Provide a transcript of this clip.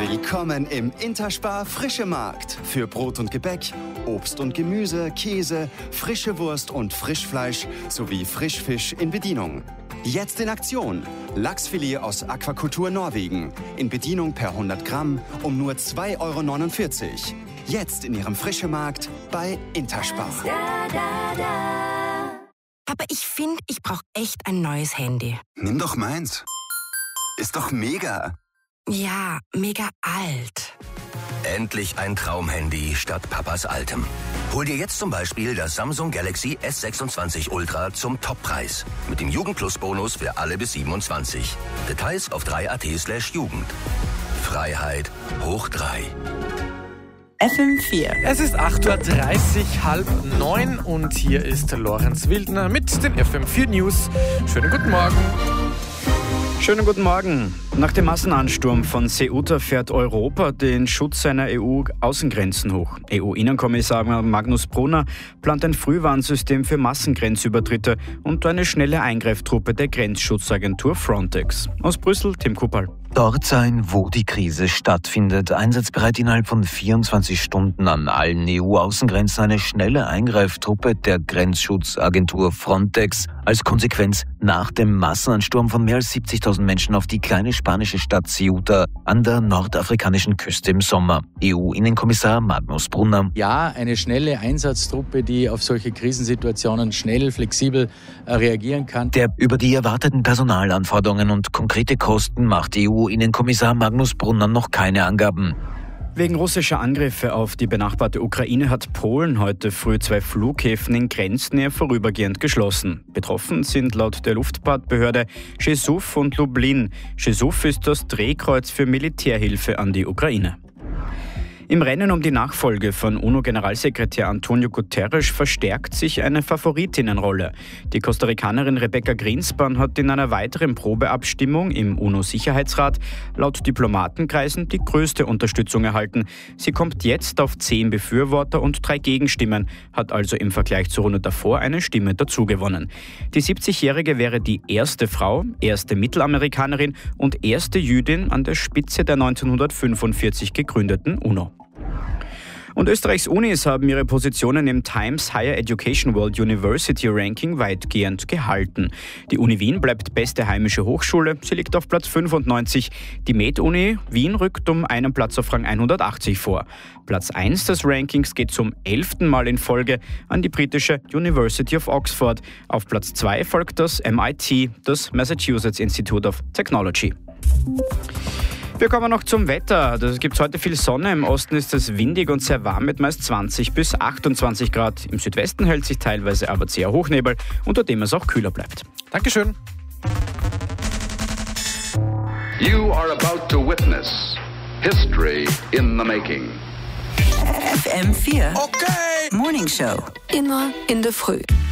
Willkommen im Interspar Frische Markt. Für Brot und Gebäck, Obst und Gemüse, Käse, frische Wurst und Frischfleisch sowie Frischfisch in Bedienung. Jetzt in Aktion. Lachsfilet aus Aquakultur Norwegen. In Bedienung per 100 Gramm um nur 2,49 €. Jetzt in Ihrem Frische Markt bei Interspar. Aber ich finde, ich brauche echt ein neues Handy. Nimm doch meins. Ist doch mega. Ja, mega alt. Endlich ein Traumhandy statt Papas altem. Hol dir jetzt zum Beispiel das Samsung Galaxy S26 Ultra zum Toppreis. Mit dem Jugendplus-Bonus für alle bis 27. Details auf 3.at/Jugend. Freiheit hoch 3. FM4. Es ist 8:30 Uhr, 8:30 und hier ist Lorenz Wildner mit den FM4 News. Schönen guten Morgen. Schönen guten Morgen. Nach dem Massenansturm von Ceuta fährt Europa den Schutz seiner EU-Außengrenzen hoch. EU-Innenkommissar Magnus Brunner plant ein Frühwarnsystem für Massengrenzübertritte und eine schnelle Eingreiftruppe der Grenzschutzagentur Frontex. Aus Brüssel, Tim Kuppal. Dort sein, wo die Krise stattfindet. Einsatzbereit innerhalb von 24 Stunden an allen EU-Außengrenzen eine schnelle Eingreiftruppe der Grenzschutzagentur Frontex. Als Konsequenz nach dem Massenansturm von mehr als 70.000 Menschen auf die kleine spanische Stadt Ceuta an der nordafrikanischen Küste im Sommer. EU-Innenkommissar Magnus Brunner. Ja, eine schnelle Einsatztruppe, die auf solche Krisensituationen schnell, flexibel reagieren kann. Der über die erwarteten Personalanforderungen und konkrete Kosten macht EU-Innenkommissar Magnus Brunner noch keine Angaben. Wegen russischer Angriffe auf die benachbarte Ukraine hat Polen heute früh 2 Flughäfen in Grenznähe vorübergehend geschlossen. Betroffen sind laut der Luftfahrtbehörde Rzeszów und Lublin. Rzeszów ist das Drehkreuz für Militärhilfe an die Ukraine. Im Rennen um die Nachfolge von UNO-Generalsekretär Antonio Guterres verstärkt sich eine Favoritinnenrolle. Die Costa-Ricanerin Rebecca Greenspan hat in einer weiteren Probeabstimmung im UNO-Sicherheitsrat laut Diplomatenkreisen die größte Unterstützung erhalten. Sie kommt jetzt auf 10 Befürworter und 3 Gegenstimmen, hat also im Vergleich zur Runde davor eine Stimme dazugewonnen. Die 70-Jährige wäre die erste Frau, erste Mittelamerikanerin und erste Jüdin an der Spitze der 1945 gegründeten UNO. Und Österreichs Unis haben ihre Positionen im Times Higher Education World University Ranking weitgehend gehalten. Die Uni Wien bleibt beste heimische Hochschule, sie liegt auf Platz 95. Die Med-Uni Wien rückt um einen Platz auf Rang 180 vor. Platz 1 des Rankings geht zum 11. Mal in Folge an die britische University of Oxford. Auf Platz 2 folgt das MIT, das Massachusetts Institute of Technology. Wir kommen noch zum Wetter. Es gibt heute viel Sonne. Im Osten ist es windig und sehr warm mit meist 20 bis 28 Grad. Im Südwesten hält sich teilweise aber sehr Hochnebel, unter dem es auch kühler bleibt. Dankeschön. You are about to witness history in the making. FM4. Okay. Morning Show. Immer in der Früh.